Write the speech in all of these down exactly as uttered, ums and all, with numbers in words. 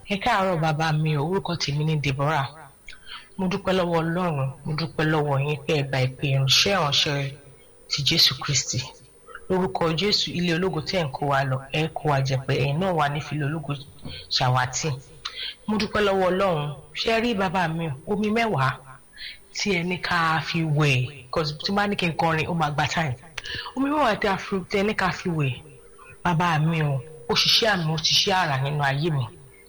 Ẹ káàárọ̀ bàbá mi, orúkọ tèmi ni Deborah. Mo dúpẹ́ lọ́wọ́ Ọlọ́run, mo dúpẹ́ lọ́wọ́ yín pé ẹ gba ìpè ìránṣẹ́ ìránṣẹ́ ti Jésù Kristi. Lórúkọ Jésù, ilé ológo tí ẹ̀ ń kó wa lọ, ẹ kó wa jẹ pé ẹ̀yin náà wà ní filé ológo ṣàwátì. Mo dúpẹ́ lọ́wọ́ Ọlọ́run. Ṣé rí bàbá mi, omi mẹ́wàá tí ẹ ní ká fi wẹ̀, because tí bá ní kí n kọrin, ó máa gba time. Omi mẹ́wàá tí ẹ ní ká fi wẹ̀, bàbá mi o, ó ṣiṣẹ́ àmì, ó ti ṣe àrà nínú ayé mi.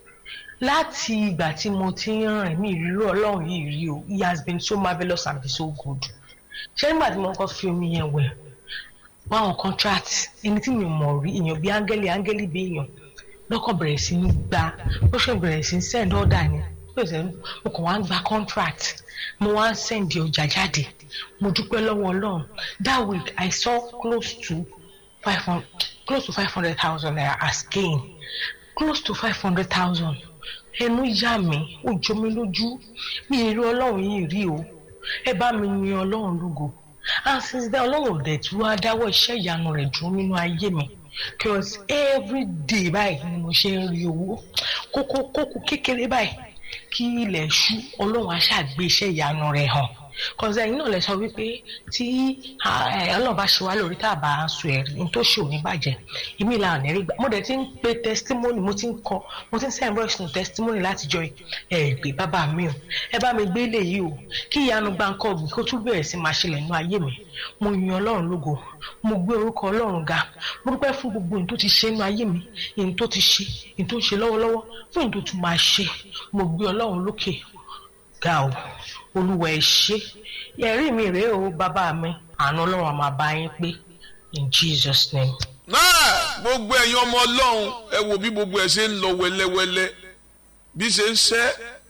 Láti ìgbà tí mo ti ń rìn mí ìrírí Ọlọ́run yìí rí o, he has been so marvelous and so good. Ṣé nígbà tí mo kọ́ fi omi yẹn wẹ̀, báwọn contract ẹni tí mi mọ̀ rí èèyàn bí áńgẹ́lì áńgẹ́lì bí èèyàn lọ́kàn bẹ̀rẹ̀ sí ní gba, ó ṣe bẹ̀rẹ̀ sí ní send order ni, mo kàn wá ń gba contract, mo wá ń send ọjà jáde. Mo dúpẹ́ lọ́wọ́ Ọlọ́run. That week I saw close to five hundred, close to five hundred thousand naira as gain, close to five hundred thousand. Ẹnu yà mí, ó jọ mí lójú, mi èrè Ọlọ́run yìí rí o. Ẹ bá mi yin Ọlọ́run lógo. And since then, Ọlọ́run dẹ̀ tí wá dáwọ́ iṣẹ́ ìyanu rẹ̀ dúró nínú ayé mi. Because every day báyìí ni mo ṣe ń rí owó. Kókó kókó kékeré báyìí kí ilẹ̀ ṣú, Ọlọ́run á ṣàgbé iṣẹ́ ìyanu rẹ̀ hàn. Because ẹ̀yin náà lè sọ wípé tí Ọlọ́run bá ṣe wá lórí tá a bá sọ ẹ̀rí ní tó ṣe òní bàjẹ́, èmi là ní rí gbà. Mo dẹ̀ ti ń pe testimony, mo ti ń kọ, mo ti ń send voice note testimony láti jọ ẹ̀ gbé bàbá mi o. Ẹ bá mi gbé ilé yìí o, kí ìyanu gbáǹkọ́ ọ̀gbìn kó tún bẹ̀rẹ̀ sí máa ṣẹlẹ̀ nínú ayé mi. Mo yin Ọlọ́run lógo, mo gbé orúkọ Ọlọ́run ga, mo dúpẹ́ fún gbogbo ohun tó ti ṣe nínú ayé mi, ohun tó ti ṣe, ohun tó ń ṣe lọ́wọ́lọ́wọ́, fún ohun tó tún máa ṣe. Mo gbé Ọlọ́run lókè ga o. Olúwa ẹ ṣé. Ẹ̀rí mi rèé o bàbá mi, àánú Ọlọ́run á máa bá yín pé in Jesus name. Náà gbogbo ẹ̀yin ọmọ Ọlọ́run, ẹ wo bí gbogbo ẹ̀ ṣe ń lọ wẹ́lẹ́wẹ́lẹ́ bí ṣe ń ṣẹ́.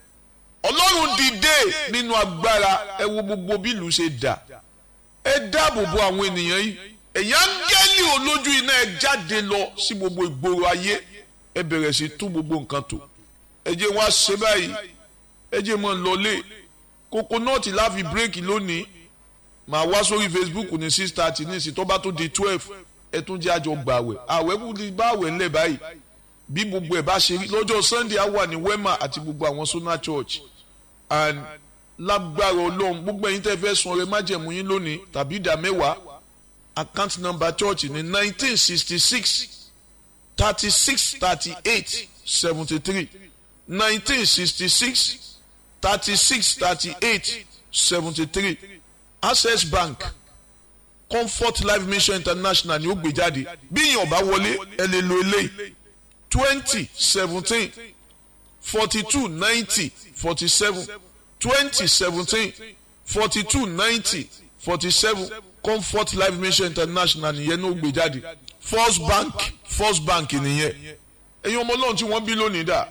Ọlọ́run dìde nínú agbára, ẹ wo gbogbo bí ìlú ṣe dà. Ẹ dáàbò bo àwọn ènìyàn yìí. Ẹ̀yin áńgẹ́lì olójú iná, ẹ jáde lọ sí gbogbo ìgboro ayé. Ẹ bẹ̀rẹ̀ sí tún gbogbo nǹkan tò. Ẹ jẹ́ wá ṣe báyìí. Ẹ jẹ́ mọ́ lọlé. Kokonọ́ọ̀tì láfi bírèkì lónìí. Màá wá sórí Facebook ní six thirty ní ìsìn tó bá tó di twelve. Ẹ tún jẹ́ àjọ gbàwẹ̀. Àwẹ̀ kú ti bá àwẹ̀ ńlẹ̀ báyìí. Bí gbogbo ẹ̀ bá ṣe rí lọ́jọ́ Sunday á wà ní Wema àti gbogbo àwọn Sona Church. And lágbára Ọlọ́run gbogbo ẹ̀yin tẹ́ fẹ́ sun ọrẹ májẹ̀mú yín lónìí tàbí ìdá mẹ́wàá. Account number church ní nineteen sixty six thirty six thirty eight seventy three nineteen sixty six thirty six thirty eight seventy three. Access Bank Comfort Life Mission International ni ó gbé jáde. Bí yín ọba wọlé ẹ lè lo eléyìí twenty seventeen forty two ninety forty seven twenty seventeen forty two ninety forty seven. Comfort Life Mission International nìyẹn ní ó gbé jáde. First Bank First Bank nìyẹn. Ẹ̀yin ọmọ Ọlọ́run tí wọ́n bí lónìí dà.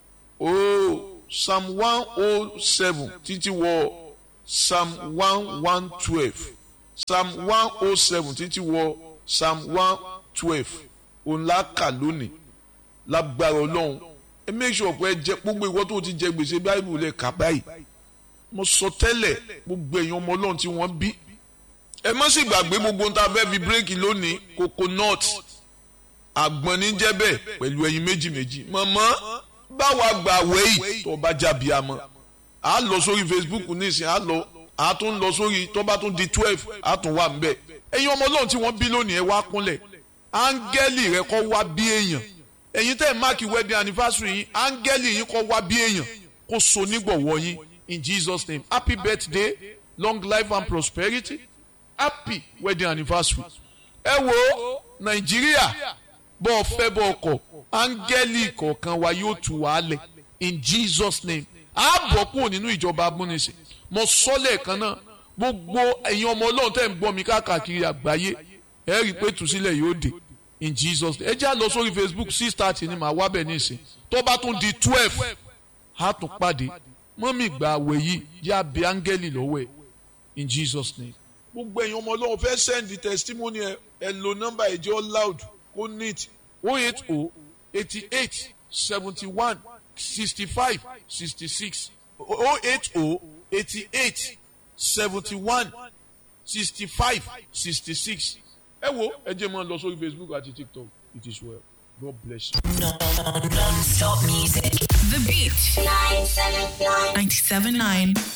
Oh, Psalm one oh seven títí wọ Psalm one one twelve. Psalm one oh seven títí wọ Psalm one twelve. Òun la kà lónìí. Lágbára Ọlọ́run. Ẹ make sure pé ẹ jẹ gbogbo ìwọ tó ti jẹ gbèsè Bible lẹ kà báyìí. Mo sọ tẹ́lẹ̀ gbogbo ẹ̀yin ọmọ Ọlọ́run tí wọ́n bí. Ẹ má sì gbàgbé gbogbo ohun tá a fẹ́ fi bírèkì lónìí. Coconut àgbọn ní jẹ́ bẹ́ẹ̀ pẹ̀lú ẹyin méjì méjì. Mọ̀mọ́ báwa gbà wẹ́yì tó bá jábí àmọ́. À lọ sórí Facebook nísìnyí, à lọ à tún lọ sórí tó bá tún di twelve, à tún wà ńbẹ̀. Ẹ̀yin ọmọ Ọlọ́run tí wọ́n bí lónìí ẹ wá kúnlẹ̀. Áńgẹ́lì rẹ kọ́ wá bí èèyàn. Ẹ̀yin tẹ́ ẹ̀ máàkì wedding anniversary yín, áńgẹ́lì yín kọ́ wá bí èèyàn kó so nígbọ̀wọ́ yín in Jesus name. Happy birthday, long life and prosperity. Happy wedding anniversary. Ẹ wo Nàìjíríà bọ́ ọ fẹ́ bọ́ ọkọ̀ áńgẹ́lì kọ̀ọ̀kan wa yóò tù wá lẹ̀ in Jesus name. A bọ̀ kúrò nínú ìjọba amúnisìn. Mo sọ lẹ́ẹ̀kan náà gbogbo ẹ̀yin ọmọ Ọlọ́run tẹ́ ń gbọ́ mi káàkiri àgbáyé ẹ rí i pé tùsílẹ̀ yóò dé in Jesus name. Ẹ já lọ sórí Facebook six thirty ni màá wá bẹ̀ nísìn. Tó bá tún di twelve a tún pàdé. Mọ́mì gba àwẹ̀ yìí yá bí áńgẹ́lì lọ́wọ́ ẹ̀ in Jesus name. Gbogbo ẹ̀yin ọmọ Ọlọ́run fẹ́ send the testimony ẹ ẹ lo nọ́mbà ẹ̀jẹ̀ loud kó neat oh eight oh eighty-eight seventy-one sixty-five sixty-six oh eight oh eighty-eight seventy-one sixty-five sixty-six. Ẹ wo ẹ jẹ́ mọ́ lọ sórí Facebook àti TikTok. It is well. God bless you. Non-stop music. The Beat. ninety-seven point nine